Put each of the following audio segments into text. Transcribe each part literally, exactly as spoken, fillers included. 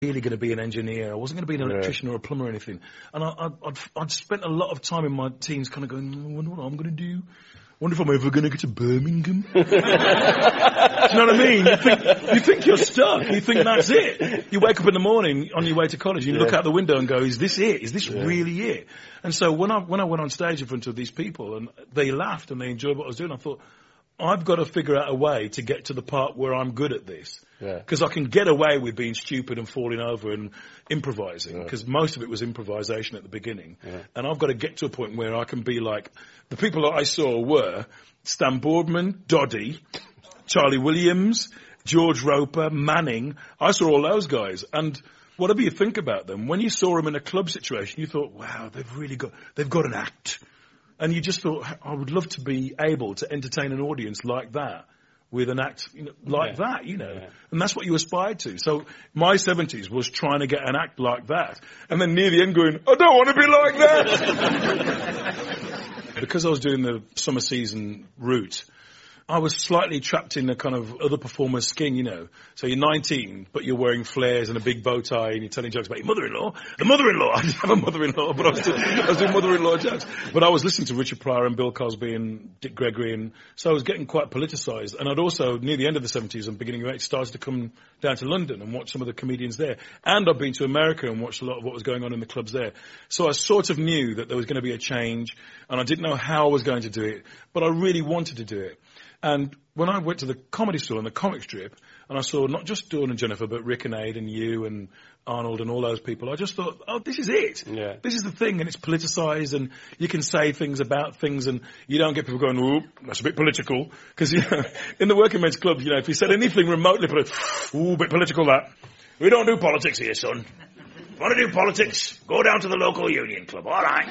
really going to be an engineer. I wasn't going to be an electrician yeah. or a plumber or anything. And I, I'd, I'd, I'd spent a lot of time in my teens kind of going, I wonder what I'm going to do. Wonder if I'm ever going to get to Birmingham. Do you know what I mean? You think, you think you're stuck. You think that's it. You wake up in the morning on your way to college and you yeah. look out the window and go, is this it? Is this yeah. really it? And so when I, when I went on stage in front of these people and they laughed and they enjoyed what I was doing, I thought, I've got to figure out a way to get to the part where I'm good at this. Because yeah. I can get away with being stupid and falling over and improvising, because yeah. most of it was improvisation at the beginning. Yeah. And I've got to get to a point where I can be like, the people that I saw were Stan Boardman, Doddy, Charlie Williams, George Roper, Manning. I saw all those guys. And whatever you think about them, when you saw them in a club situation, you thought, wow, they've really got, they've got an act. And you just thought, I would love to be able to entertain an audience like that, with an act you know, like yeah. that, you know. Yeah. And that's what you aspired to. So my seventies was trying to get an act like that. And then near the end going, I don't want to be like that. Because I was doing the summer season route, I was slightly trapped in a kind of other performer's skin, you know. So you're nineteen, but you're wearing flares and a big bow tie and you're telling jokes about your mother-in-law. The mother-in-law! I didn't have a mother-in-law, but I was, doing, I was doing mother-in-law jokes. But I was listening to Richard Pryor and Bill Cosby and Dick Gregory, and so I was getting quite politicised. And I'd also, near the end of the seventies and beginning of the eighties, started to come down to London and watch some of the comedians there. And I'd been to America and watched a lot of what was going on in the clubs there. So I sort of knew that there was going to be a change, and I didn't know how I was going to do it, but I really wanted to do it. And when I went to the comedy store and the comic strip, and I saw not just Dawn and Jennifer, but Rick and Aid and you and Arnold and all those people, I just thought, oh, this is it. Yeah. This is the thing, and it's politicised, and you can say things about things, and you don't get people going, ooh, that's a bit political. Because, you know, in the working men's club, you know, if you said anything remotely political, ooh, a bit political that. We don't do politics here, son. Want to do politics? Go down to the local union club, all right.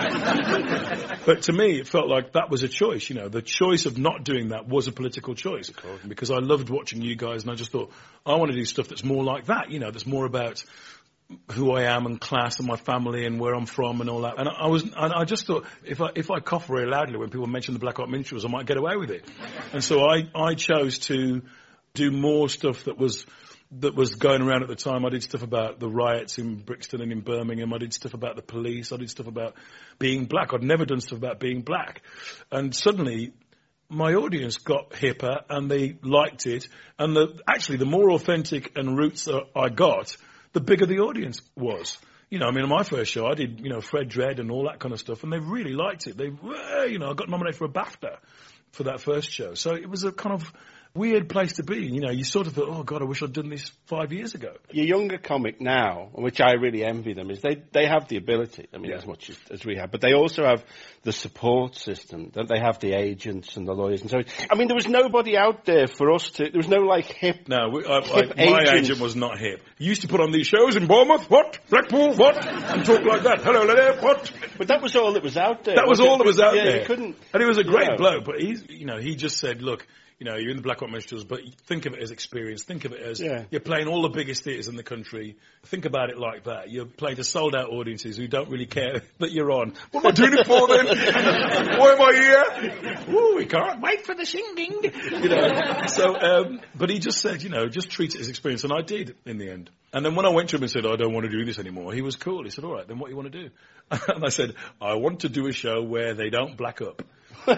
But to me, it felt like that was a choice, you know. The choice of not doing that was a political choice. Because I loved watching you guys, and I just thought, I want to do stuff that's more like that, you know, that's more about who I am and class and my family and where I'm from and all that. And I, I was, and I just thought, if I if I cough very loudly when people mention the Black Art Minstrels, I might get away with it. And so I, I chose to do more stuff that was... that was going around at the time. I did stuff about the riots in Brixton and in Birmingham. I did stuff about the police. I did stuff about being black. I'd never done stuff about being black. And suddenly, my audience got hipper and they liked it. And the, actually, the more authentic and roots I got, the bigger the audience was. You know, I mean, on my first show, I did, you know, Fred Dredd and all that kind of stuff. And they really liked it. They were, you know, I got nominated for a BAFTA for that first show. So it was a kind of weird place to be. You know, you sort of thought, oh, God, I wish I'd done this five years ago. Your younger comic now, which I really envy them, is they, they have the ability, I mean, yeah. as much as, as we have, but they also have the support system. Don't they have the agents and the lawyers and so on? I mean, there was nobody out there for us to, there was no, like, hip No, we, I, hip I, my agent. agent was not hip. He used to put on these shows in Bournemouth, what? Blackpool, what? And talk like that. Hello, lady, what? But that was all that was out there. That was all that was out yeah, there. You couldn't, and he was a great you know. bloke, but he's, you know, he just said, look, you know, you're in the Black Art Minstrels, but think of it as experience. Think of it as yeah. you're playing all the biggest theatres in the country. Think about it like that. You're playing to sold-out audiences who don't really care that you're on. What am I doing it for then? Why am I here? Ooh, we can't wait for the singing. You know. So, um, but he just said, you know, just treat it as experience, and I did in the end. And then when I went to him and said, I don't want to do this anymore, he was cool. He said, all right, then what do you want to do? And I said, I want to do a show where they don't black up. Lord,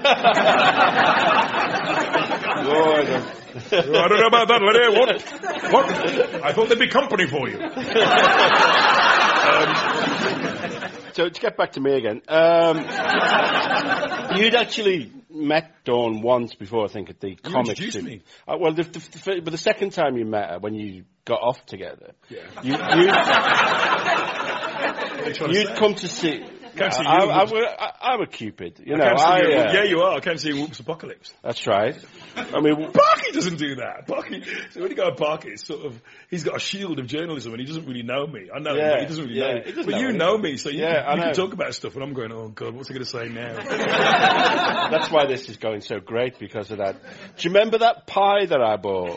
I don't know about that, lady. What? What? I thought there'd be company for you. um, so to get back to me again, um, you'd actually met Dawn once before, I think, at the you comic introduced scene. me. Uh, well, the, the, the, but the second time you met her, when you got off together, yeah. you, you, you'd come to see... Can't see I, you. I, I, I'm a Cupid, you know. I I, you. uh, Yeah, you are. I can't see Whoops Apocalypse. That's right. I mean, Parky doesn't do that. Parky, so when you go to Parky, it's sort of, he's got a shield of journalism and he doesn't really know me. I know, yeah, but he doesn't really yeah, know me. doesn't But know you anything. know me, so you, yeah, can, you I can talk about stuff, and I'm going, oh God, what's he going to say now? That's why this is going so great, because of that. Do you remember that pie that I bought?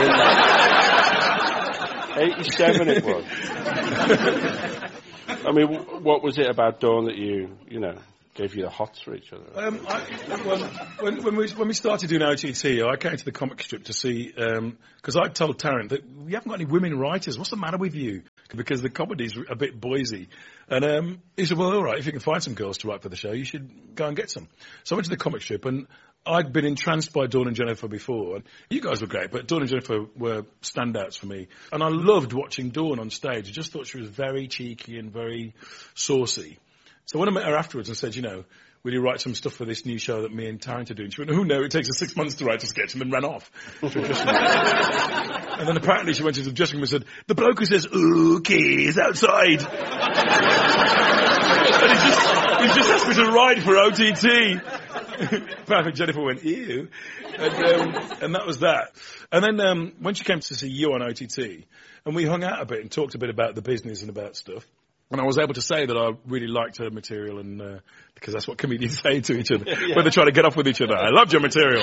In eighty-seven it was. I mean, what was it about Dawn that you, you know, gave you the hots for each other? Um, I, well, when, when, we, when we started doing O T T, I came to the comic strip to see, because um, I told Tarrant that we haven't got any women writers. What's the matter with you? Because the comedy's a bit boysy. And um, he said, well, all right, if you can find some girls to write for the show, you should go and get some. So I went to the comic strip, and I'd been entranced by Dawn and Jennifer before. And you guys were great, but Dawn and Jennifer were standouts for me. And I loved watching Dawn on stage. I just thought she was very cheeky and very saucy. So when I met her afterwards and said, you know, will you write some stuff for this new show that me and Tarrant are doing? She went, oh no, it takes us six months to write a sketch, and then ran off. And then apparently she went into the dressing room and said, the bloke who says, okay, is outside. And he just, he just asked me to ride for O T T. Apparently Jennifer went, ew. And, um, and that was that. And then um, when she came to see you on O T T, and we hung out a bit and talked a bit about the business and about stuff, and I was able to say that I really liked her material, and uh, because that's what comedians say to each other yeah. when they're trying to get off with each other. I loved your material.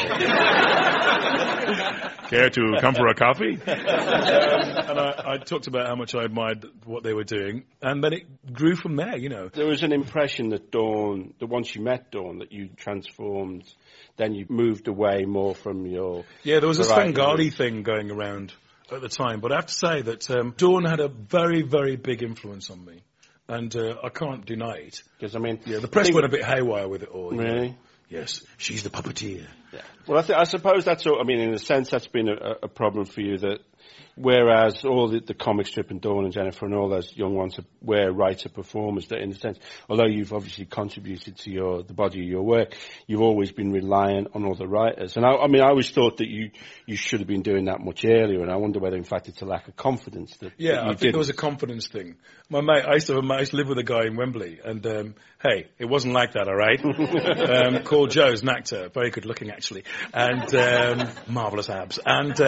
Care to come for a coffee? Um, and I, I talked about how much I admired what they were doing, and then it grew from there, you know. There was an impression that Dawn, that once you met Dawn, that you transformed, then you moved away more from your... Yeah, there was a Svengali thing going around at the time, but I have to say that um, Dawn had a very, very big influence on me. And uh, I can't deny it. Because, I mean... Yeah, the press went a bit haywire with it all. Really? Know? Yes. She's the puppeteer. Yeah. Well, I, th- I suppose that's all... I mean, in a sense, that's been a, a problem for you, that whereas all the, the comic strip and Dawn and Jennifer and all those young ones were writer-performers, that in a sense, although you've obviously contributed to your the body of your work, you've always been reliant on other writers. And I, I mean, I always thought that you, you should have been doing that much earlier, and I wonder whether, in fact, it's a lack of confidence that Yeah, that you I think didn't. there was a confidence thing. My mate, I used to, have a mate, I used to live with a guy in Wembley, and um, hey, it wasn't like that, all right? um, called Joe, he's an actor, very good looking actually, and um, marvellous abs. And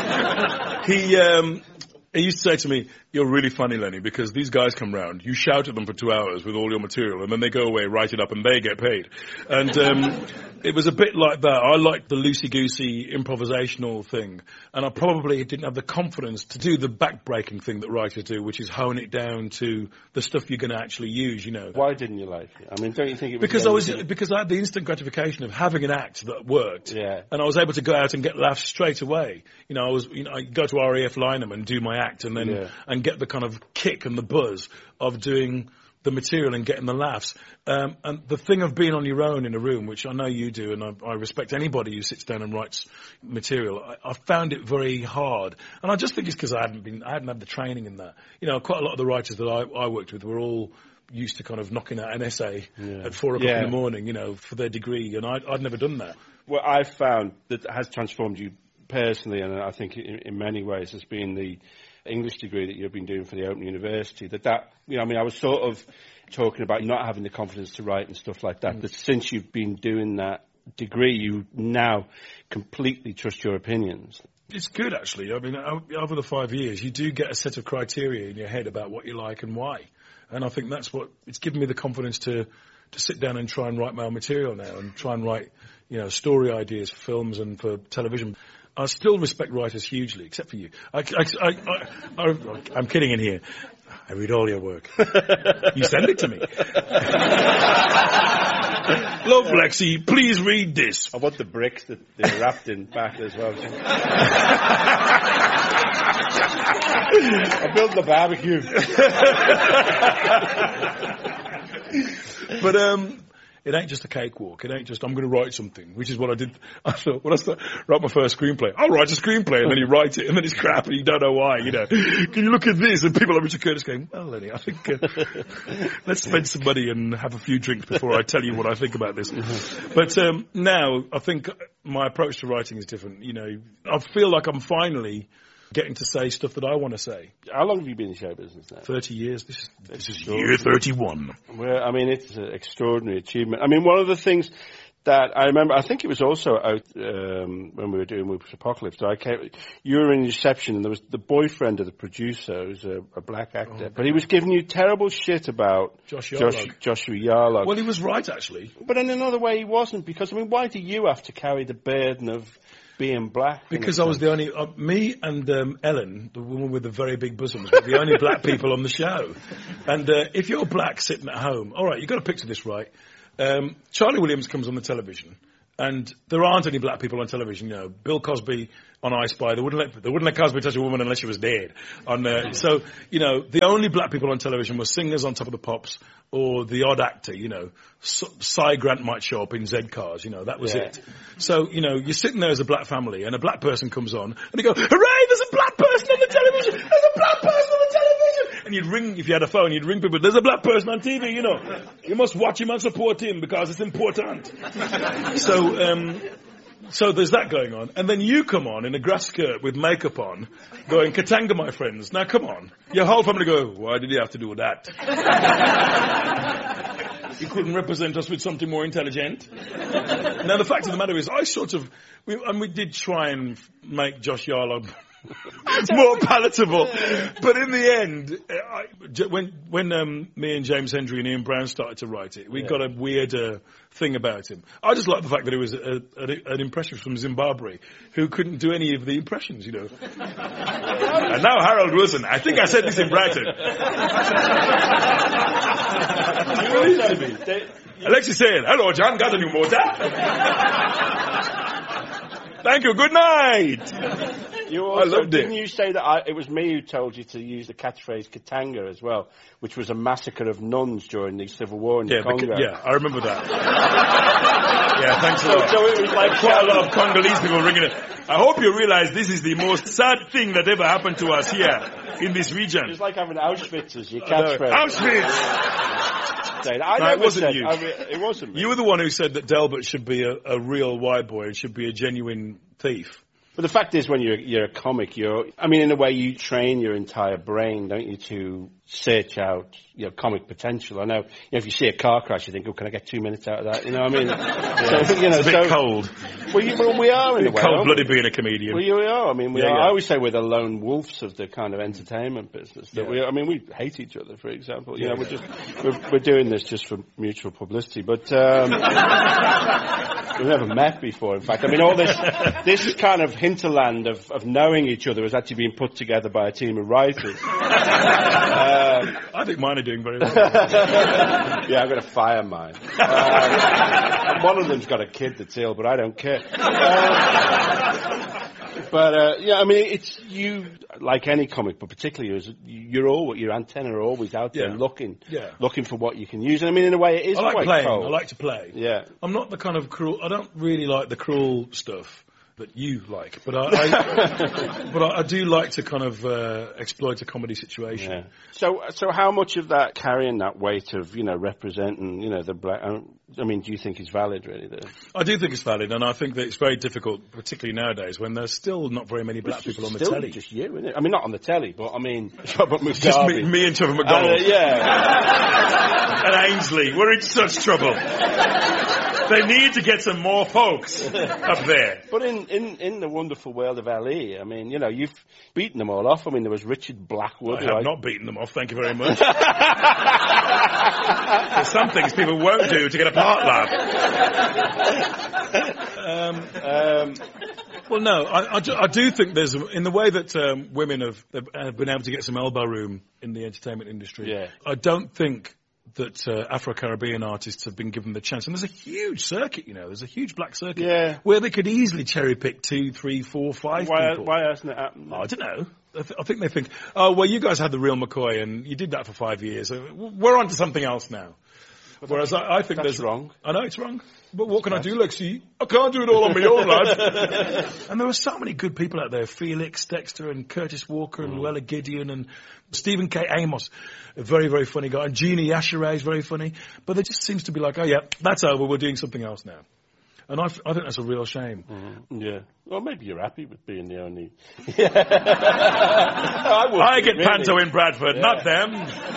um, he... Um, He used to say to me, you're really funny, Lenny, because these guys come round, you shout at them for two hours with all your material, and then they go away, write it up, and they get paid. And um, it was a bit like that. I liked the loosey-goosey improvisational thing, and I probably didn't have the confidence to do the back-breaking thing that writers do, which is hone it down to the stuff you're going to actually use, you know. Why didn't you like it? I mean, don't you think it was... Because I was because I had the instant gratification of having an act that worked, yeah. and I was able to go out and get laughs straight away. You know, I was, you know, I go to R A F Lynham and do my act, and then yeah. and get the kind of kick and the buzz of doing the material and getting the laughs. Um, and the thing of being on your own in a room, which I know you do, and I, I respect anybody who sits down and writes material, I, I found it very hard. And I just think it's because I hadn't been, I hadn't had the training in that. You know, quite a lot of the writers that I, I worked with were all used to kind of knocking out an essay yeah. at four o'clock yeah. in the morning, you know, for their degree, and I'd, I'd never done that. What I've found that has transformed you personally, and I think in, in many ways, has been the English degree that you've been doing for the Open University. That that, you know, I mean, I was sort of talking about not having the confidence to write and stuff like that, mm. that since you've been doing that degree, you now completely trust your opinions. It's good, actually. I mean, over the five years, you do get a set of criteria in your head about what you like and why. And I think that's what, it's given me the confidence to, to sit down and try and write my own material now and try and write, you know, story ideas for films and for television. I still respect writers hugely, except for you. I, I, I, I, I, I'm kidding in here. I read all your work. You send it to me. Love, Lexi, please read this. I want the bricks that they're wrapped in back as well. I built the barbecue. But, um... it ain't just a cakewalk. It ain't just, I'm going to write something, which is what I did. I thought, when I start, wrote my first screenplay, I'll write a screenplay, and then you write it, and then it's crap, and you don't know why, you know. Can you look at this? And people like Richard Curtis going, well, Lenny, I think, uh, let's spend some money and have a few drinks before I tell you what I think about this. But um, now, I think my approach to writing is different. You know, I feel like I'm finally getting to say stuff that I want to say. How long have you been in show business now? Thirty years. This is, this is year thirty-one. Well, I mean, it's an extraordinary achievement. I mean, one of the things that I remember, I think it was also out um, when we were doing Whoops Apocalypse. I came, you were in reception, and there was the boyfriend of the producer, who's a, a black actor, oh, but he was giving you terrible shit about Josh Josh, Joshua Yarlog. Well, he was right, actually. But in another way, he wasn't, because, I mean, why do you have to carry the burden of being black? Because I was the only, uh, me and um, Ellen, the woman with the very big bosoms, were the only black people on the show. And uh, if you're black sitting at home, all right, you've got to picture this right. Um, Charlie Williams comes on the television, and there aren't any black people on television. You know, Bill Cosby on I Spy, they wouldn't let they wouldn't let Cosby touch a woman unless she was dead. On uh, so you know, the only black people on television were singers on Top of the Pops or the odd actor. You know, Cy Grant might show up in Z Cars. You know, that was yeah. it. So you know, you're sitting there as a black family, and a black person comes on, and they go, "Hooray! There's a black person on the television! There's a black person on the television!" And you'd ring, if you had a phone, you'd ring people, "There's a black person on T V, you know. You must watch him and support him because it's important." So, um, so there's that going on. And then you come on in a grass skirt with makeup on, going, "Katanga, my friends." Now, come on. Your whole family go, "Why did he have to do that?" He couldn't represent us with something more intelligent. Now, the fact of the matter is, I sort of, we, and we did try and make Josh Yarlow more palatable, but in the end, I, when when um, me and James Hendry and Ian Brown started to write it, we yeah. got a weird uh, thing about him. I just like the fact that it was a, a, an impressionist from Zimbabwe who couldn't do any of the impressions, you know. And now Harold Wilson. I think I said this in Brighton. To me. Alexis said, "Hello, John. Got a new motor?" Thank you. Good night. You also, I loved didn't it. you say that I, it was me who told you to use the catchphrase Katanga as well, which was a massacre of nuns during the Civil War in yeah, the Congo? Yeah, I remember that. Yeah, thanks a so, lot. So it was like quite a lot of Congolese people ringing it. I hope you realize this is the most sad thing that ever happened to us here in this region. It's like having Auschwitz as your catchphrase. Auschwitz! I no, it wasn't said, you. I mean, it wasn't me. You were the one who said that Delbert should be a, a real white boy and should be a genuine thief. But the fact is, when you're you're a comic, you're, I mean, in a way, you train your entire brain, don't you, to search out your comic potential. I know, you know, if you see a car crash, you think, "Oh, can I get two minutes out of that?" You know what I mean? yeah. So, you know, it's a bit so, cold. Well, you, well, we are in a way. Cold-blooded being a comedian. Well, you are. I mean, we yeah, are. yeah. I always say we're the lone wolves of the kind of entertainment business. That yeah. we, I mean, we hate each other, for example. You yeah, know, we're yeah. just we're, we're doing this just for mutual publicity, but. Um, We've never met before, in fact. I mean, all this this kind of hinterland of, of knowing each other has actually been put together by a team of writers. um, I think mine are doing very well. Yeah, I'm going to fire mine. Um, one of them's got a kid that's ill, but I don't care. Um, But, uh, yeah, I mean, it's you, like any comic, but particularly as you're all, your antenna are always out there yeah. looking, yeah. looking for what you can use. And I mean, in a way, it is I like quite playing. cold. I like to play. Yeah. I'm not the kind of cruel, I don't really like the cruel stuff that you like, but I, I but I, I do like to kind of uh, exploit a comedy situation. Yeah. So, so how much of that carrying that weight of, you know, representing, you know, the black, I mean, do you think is valid, really? The... I do think it's valid, and I think that it's very difficult, particularly nowadays, when there's still not very many black people on the telly. Just you, isn't it? I mean, not on the telly, but I mean, but just me, me and Trevor McDonald. Uh, yeah. And Ainsley, we're in such trouble. They need to get some more folks up there. But in, in, in the wonderful world of L E, I mean, you know, you've beaten them all off. I mean, there was Richard Blackwood. I have right? not beaten them off, thank you very much. There's some things people won't do to get a part laugh. um, um, well, no, I, I, do, I do think there's, in the way that um, women have, have been able to get some elbow room in the entertainment industry, yeah. I don't think that uh, Afro-Caribbean artists have been given the chance. And there's a huge circuit, you know, there's a huge black circuit yeah. where they could easily cherry-pick two, three, four, five why, people. Why hasn't it happened? Oh, I don't know. I, th- I think they think, oh, well, you guys had the real McCoy and you did that for five years. So we're on to something else now. But Whereas I, I think that's there's... wrong. I know it's wrong. But what can I do, Lexi? I can't do it all on my own, lad. And there are so many good people out there. Felix Dexter and Curtis Walker and mm. Luella Gideon and Stephen K. Amos, a very, very funny guy. And Gina Yashere is very funny. But there just seems to be like, oh, yeah, that's over. We're doing something else now. And I, f- I think that's a real shame. Mm-hmm. Yeah. Well, maybe you're happy with being the only... Yeah. I, I get really. Panto in Bradford, yeah. Not them.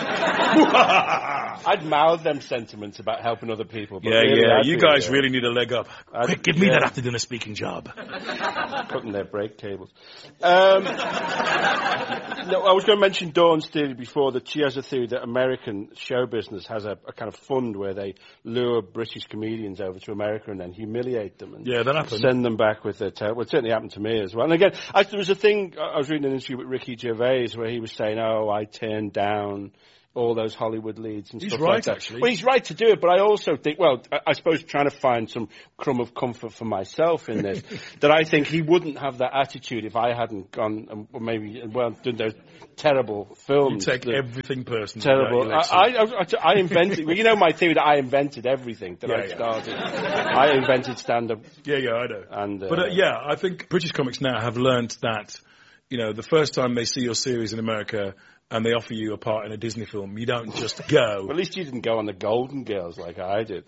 I'd mouth them sentiments about helping other people. But yeah, really yeah. happy, You guys yeah. really need a leg up. I'd, Quick, give me yeah. that after dinner speaking job. Cutting their brake cables. Um, no, I was going to mention Dawn's theory before, that she has a theory that American show business has a, a kind of fund where they lure British comedians over to America and then humiliate them and yeah, that happened. Send them back with their tail. Well, it certainly happened to me as well. And again, I, there was a thing, I was reading an interview with Ricky Gervais where he was saying, oh, I turned down all those Hollywood leads and He's stuff right, like that. actually. Well, he's right to do it, but I also think, well, I, I suppose trying to find some crumb of comfort for myself in this, that I think he wouldn't have that attitude if I hadn't gone, and or maybe, well, done those terrible films. You take that, everything personally. terrible. I, I, I, I invented, well, you know my theory that I invented everything that Yeah, I yeah. started. I invented stand-up. Yeah, yeah, I know. And, uh, but uh, yeah, I think British comics now have learnt that, you know, the first time they see your series in America and they offer you a part in a Disney film, you don't just go. Well, at least you didn't go on the Golden Girls like I did.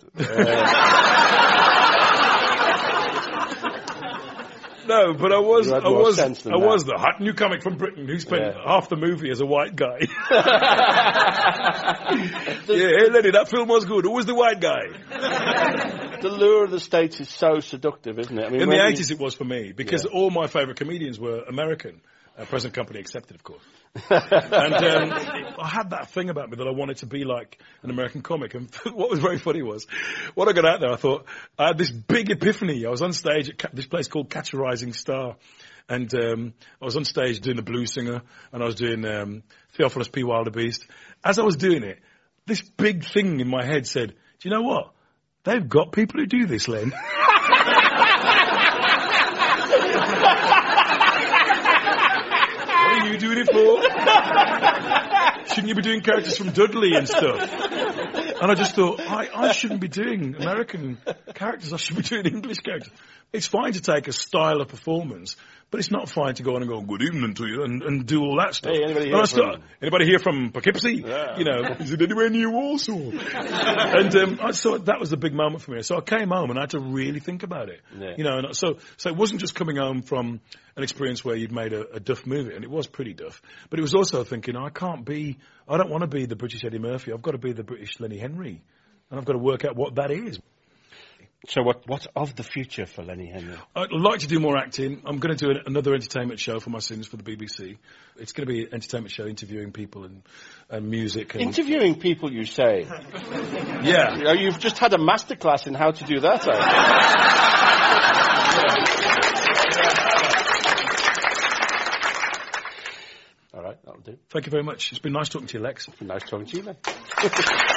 Uh, No, but I was, You had I more was, sense than I that. was the hot new comic from Britain who spent Yeah. half the movie as a white guy. Yeah, hey, Lenny, that film was good. Who was the white guy? the lure of the States is so seductive, isn't it? I mean, In when the we- eighties, it was for me because Yeah. all my favourite comedians were American. Uh, present company accepted, of course. And um, I had that thing about me that I wanted to be like an American comic. And what was very funny was, when I got out there, I thought, I had this big epiphany. I was on stage at ca- this place called Catch a Rising Star. And um, I was on stage doing the Blues Singer, and I was doing um, Theophilus P. Wildebeest. As I was doing it, this big thing in my head said, do you know what? They've got people who do this, Len. What are you doing it for? Shouldn't you be doing characters from Dudley and stuff? And I just thought, I, I shouldn't be doing American characters. I should be doing English characters. It's fine to take a style of performance, but it's not fine to go on and go, good evening to you, and, and do all that stuff. Hey, anybody And here I start, from- anybody here from Poughkeepsie? Yeah. You know, is it anywhere near Warsaw? And um, I saw that was the big moment for me. So I came home and I had to really think about it. Yeah. You know, and so so it wasn't just coming home from an experience where you'd made a, a duff movie, and it was pretty duff. But it was also thinking, I can't be, I don't want to be the British Eddie Murphy. I've got to be the British Lenny Henry, and I've got to work out what that is. So what, what's of the future for Lenny Henry? I'd like to do more acting. I'm going to do an, another entertainment show for my sins for the B B C. It's going to be an entertainment show interviewing people and, and music. And, Interviewing people, you say? yeah. Oh, you've just had a masterclass in how to do that, eh? All right, that'll do. Thank you very much. It's been nice talking to you, Lex. Nice talking to you, then.